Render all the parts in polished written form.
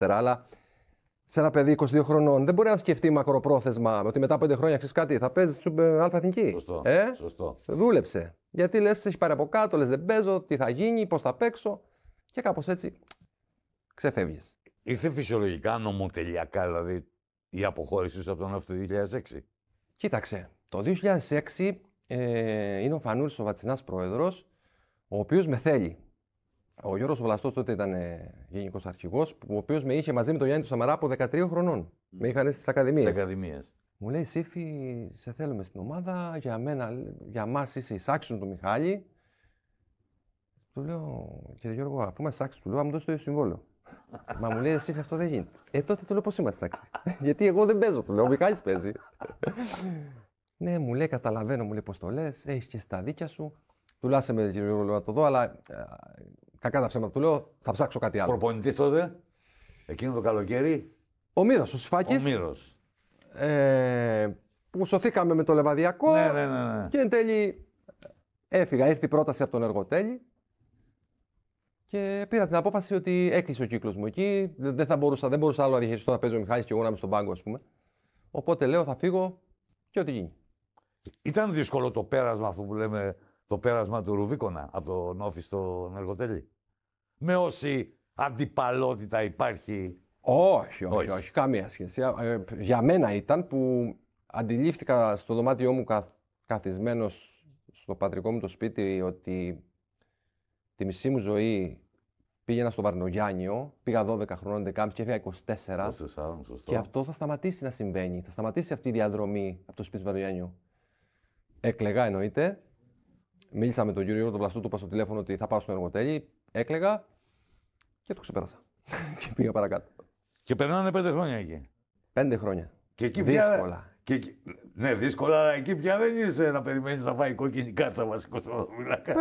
Αλλά σε ένα παιδί 22 χρονών δεν μπορεί να σκεφτεί μακροπρόθεσμα ότι μετά 5 χρόνια ξέρεις κάτι, θα παίζει στην Αλφα Εθνική. Σωστό. Δούλεψε. Γιατί λες, έχει πάρει από κάτω, λες δεν παίζω, τι θα γίνει, πώς θα παίξω. Και κάπως έτσι ξεφεύγεις. Ήρθε φυσιολογικά, νομοτελειακά δηλαδή η αποχώρηση σου από τον ΝΑΦ του 2006. Κοίταξε, το 2006 είναι ο Φανούρης ο Βατσινάς πρόεδρος, ο οποίος με θέλει. Ο Γιώργος Βλαστός τότε ήταν γενικός αρχηγός, ο οποίος με είχε μαζί με τον Γιάννη του Σαμαρά από 13 χρονών. Με είχαν στις ακαδημίες. Μου λέει, Σύφη, σε θέλουμε στην ομάδα, για μας είσαι εισάξιον του Μιχάλη. Του λέω, κύριε Γιώργο, αφού είμαστε εισάξιον, του λέω, μου δώσει το ίδιο συμβόλαιο. Μα μου λέει, Σύφη, αυτό δεν γίνεται. Τότε του λέω, πώς είμαστε εισάξιον. Γιατί εγώ δεν παίζω, του λέω, ο Μιχάλης παίζει. Ναι, μου λέει, καταλαβαίνω, μου λέει, πώς το λες, έχεις και στα δίκια σου. Του λέω, άσε με, κύριε Γιώργο, να το δω, αλλά κακά τα ψέματα. Του λέω, θα ψάξω κάτι άλλο. Προπονητής τότε, εκείνο το καλοκαίρι. Ο Μύρος, ο Σφάκης. Ο Μύρος. Που σωθήκαμε με το Λεβαδιακό. Ναι. Και εν τέλει έφυγα. Ήρθε η πρόταση από τον Εργοτέλη. Και πήρα την απόφαση ότι έκλεισε ο κύκλος μου εκεί. Δεν μπορούσα άλλο να διαχειριστώ να παίζω ο Μιχάλης και εγώ να είμαι στον πάγκο, ας πούμε. Οπότε λέω, θα φύγω και ό,τι γίνει. Ήταν δύσκολο το πέρασμα, αυτό που λέμε, το πέρασμα του Ρουβίκονα από τον Όφη στον Εργοτέλη. Με όση αντιπαλότητα υπάρχει. Όχι, καμία σχέση. Για μένα ήταν που αντιλήφθηκα στο δωμάτιό μου καθισμένος στο πατρικό μου το σπίτι ότι τη μισή μου ζωή πήγαινα στο Βαρνογιάννιο, πήγα 12 χρόνων, 11,5 και έφυγα 24. Και αυτό θα σταματήσει να συμβαίνει. Θα σταματήσει αυτή η διαδρομή από το σπίτι του Βαρνογιάννιου. Έκλαιγα εννοείται. Μίλησα με τον κύριο Γιώργο τον Βλαστού, του είπα στο τηλέφωνο ότι θα πάω στον Εργοτέλη. Έκλαιγα και το ξεπέρασα. Και πήγα παρακάτω. Και περνάνε 5 χρόνια εκεί. 5 χρόνια. Και εκεί δύσκολα. Ναι, δύσκολα, αλλά εκεί πια δεν είσαι να περιμένεις να φάει κόκκινη κάρτα βασικό θεματοφύλακα.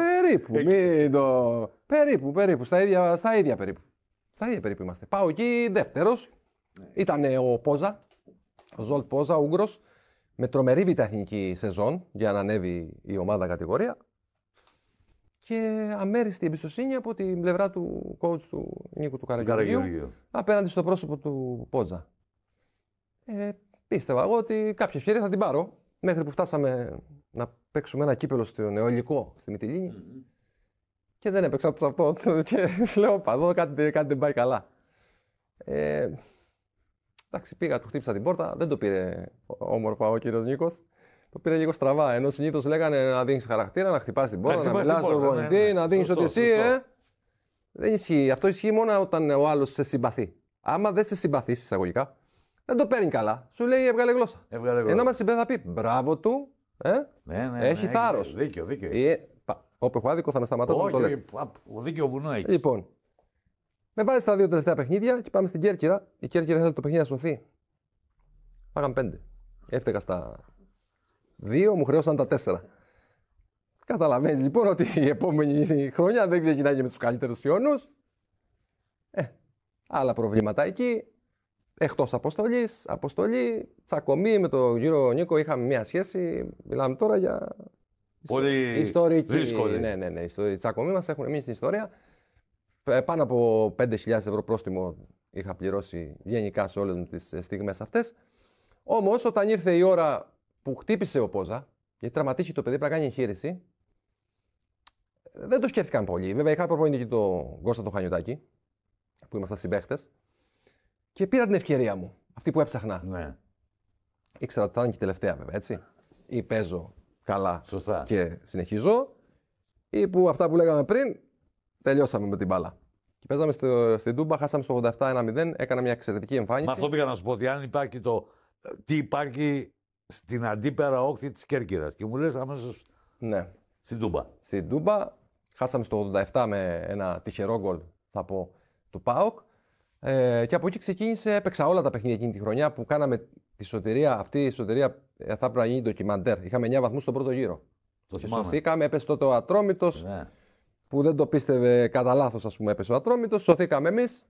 Περίπου. Στα ίδια περίπου είμαστε. Πάω εκεί δεύτερος. Ήταν ο Πόζα, ο Ζολτ Πόζα, Ούγγρος, με τρομερή β' σεζόν για να ανέβει η ομάδα κατηγορία. Και αμέριστη εμπιστοσύνη από την πλευρά του coach του Νίκου του Καραγεωργίου απέναντι στο πρόσωπο του Πότζα. Πίστευα εγώ ότι κάποια ευκαιρία θα την πάρω, μέχρι που φτάσαμε να παίξουμε ένα κύπελο στο Νεολικό, στη Μυτιλήνη. Και δεν έπαιξα σε αυτό και λέω εδώ κάτι δεν πάει καλά. Εντάξει, πήγα, του χτύπησα την πόρτα, δεν το πήρε όμορφα ο κύριος Νίκος. Το πήρε λίγο στραβά, ενώ συνήθως λέγανε να δίνεις χαρακτήρα, να χτυπάς την πόρτα, να μιλάς στον γονιτή, να δίνεις ότι εσύ, Δεν ισχύει. Αυτό ισχύει μόνο όταν ο άλλος σε συμπαθεί. Άμα δεν σε συμπαθεί, εισαγωγικά, δεν το παίρνει καλά. Σου λέει έβγαλε γλώσσα. Ενώ μας συμπαθεί θα πει μπράβο του, έχει θάρρος. Δίκιο. Όπου έχω άδικο θα με σταματάω να το λες. Ο δίκαιο βουνό έχεις. Λοιπόν, με βάζει στα 2 τελευταία παιχνίδια και πάμε στην Κέρκυρα. Η Κέρκυρα θέλει το παιχνίδι να σωθεί. Πάγαμε 5. Έφταιγα στα 2, μου χρεώσαν τα 4. Καταλαβαίνεις λοιπόν ότι η επόμενη χρονιά δεν ξεκινάει με τους καλύτερους ιόνους. Άλλα προβλήματα εκεί. Εκτός αποστολή, τσακωμή με τον κύριο Νίκο. Είχαμε μια σχέση. Μιλάμε τώρα για. Πολύ ιστορική. δύσκολη. Ναι. Οι τσακωμοί μας έχουν μείνει στην ιστορία. Πάνω από 5.000 ευρώ πρόστιμο είχα πληρώσει γενικά σε όλες τις στιγμές αυτές. Όμως, όταν ήρθε η ώρα που χτύπησε ο Πόζα, γιατί τραυματίστηκε το παιδί, πρέπει να κάνει εγχείρηση, δεν το σκέφτηκαν πολύ. Βέβαια, είχα προπονητή εκεί τον Κώστα τον Χανιωτάκη, που ήμασταν συμπαίχτες, και πήρα την ευκαιρία μου, αυτή που έψαχνα. Ναι. Ήξερα ότι θα ήταν και η τελευταία, βέβαια, έτσι. Ή παίζω καλά Σωστά. Και συνεχίζω, ή που αυτά που λέγαμε πριν, τελειώσαμε με την μπάλα. Και παίζαμε στην Τούμπα, χάσαμε στο 87-1-0, έκανα μια εξαιρετική εμφάνιση. Με αυτό πήγα να σου πω ότι αν υπάρχει τι υπάρχει στην αντίπερα όχθη της Κέρκυρας. Και μου λες αμέσως στην Τούμπα. Στην Τούμπα, χάσαμε στο 87 με ένα τυχερό γκολ, θα πω, του ΠΑΟΚ. Και από εκεί ξεκίνησε, έπαιξα όλα τα παιχνίδια εκείνη τη χρονιά που κάναμε τη σωτηρία. Αυτή η σωτηρία θα έπρεπε να γίνει ντοκιμαντέρ. Είχαμε 9 βαθμούς στον πρώτο γύρο. Και σωθήκαμε, έπεσε τότε ο Ατρόμητος. Ναι. Που δεν το πίστευε κατά λάθος, ας πούμε, έπεσε ο Ατρόμητος. Σωθήκαμε εμείς.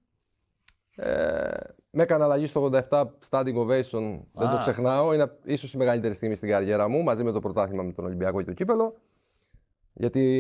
Με έκανε αλλαγή στο 87 standing ovation. Δεν το ξεχνάω. Είναι ίσως η μεγαλύτερη στιγμή στην καριέρα μου, μαζί με το πρωτάθλημα με τον Ολυμπιακό και το κύπελο. Γιατί